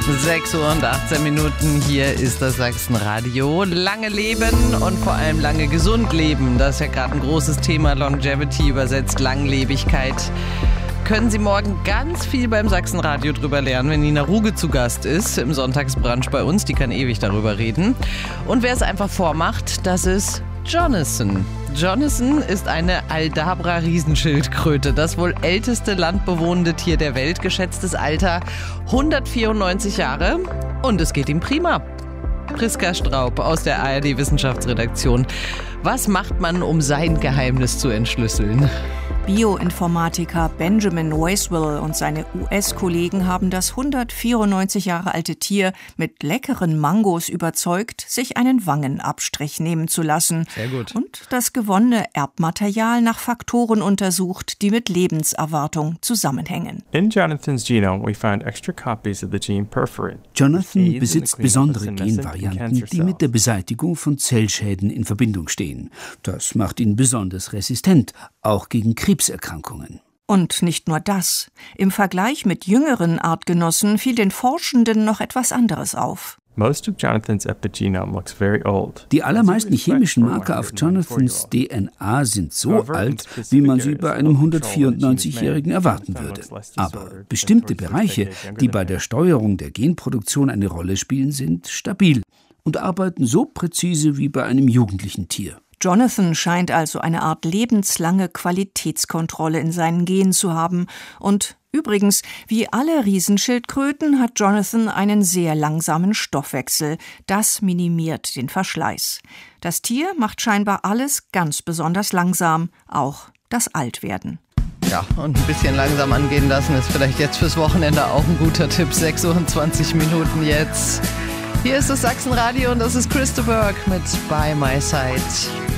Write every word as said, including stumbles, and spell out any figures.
sechs Uhr und achtzehn Minuten, hier ist das Sachsenradio. Lange leben und vor allem lange gesund leben, das ist ja gerade ein großes Thema. Longevity übersetzt Langlebigkeit. Können Sie morgen ganz viel beim Sachsenradio drüber lernen, wenn Nina Ruge zu Gast ist im Sonntagsbrunch bei uns. Die kann ewig darüber reden. Und wer es einfach vormacht, das ist Jonathan. Jonathan ist eine Aldabra-Riesenschildkröte, das wohl älteste landbewohnende Tier der Welt, geschätztes Alter hundertvierundneunzig Jahre, und es geht ihm prima. Priska Straub aus der A R D-Wissenschaftsredaktion. Was macht man, um sein Geheimnis zu entschlüsseln? Bioinformatiker Benjamin Weiswell und seine U S-Kollegen haben das hundertvierundneunzig Jahre alte Tier mit leckeren Mangos überzeugt, sich einen Wangenabstrich nehmen zu lassen. Sehr gut. Und das gewonnene Erbmaterial nach Faktoren untersucht, die mit Lebenserwartung zusammenhängen. In Jonathan's genome we found extra copies of the gene perforin. Jonathan besitzt besondere Genvarianten, die mit der Beseitigung von Zellschäden in Verbindung stehen. Das macht ihn besonders resistent, auch gegen Krebserkrankungen. Und nicht nur das. Im Vergleich mit jüngeren Artgenossen fiel den Forschenden noch etwas anderes auf. Most of Jonathan's epigenome looks very old. Die allermeisten chemischen Marker auf Jonathans D N A sind so alt, wie man sie bei einem hundertvierundneunzigjährigen erwarten würde. Aber bestimmte Bereiche, die bei der Steuerung der Genproduktion eine Rolle spielen, sind stabil und arbeiten so präzise wie bei einem jugendlichen Tier. Jonathan scheint also eine Art lebenslange Qualitätskontrolle in seinen Genen zu haben. Und übrigens, wie alle Riesenschildkröten hat Jonathan einen sehr langsamen Stoffwechsel. Das minimiert den Verschleiß. Das Tier macht scheinbar alles ganz besonders langsam, auch das Altwerden. Ja, und ein bisschen langsam angehen lassen ist vielleicht jetzt fürs Wochenende auch ein guter Tipp. sechs Uhr und zwanzig Minuten jetzt. Hier ist das Sachsenradio und das ist Christa Burke mit By My Side.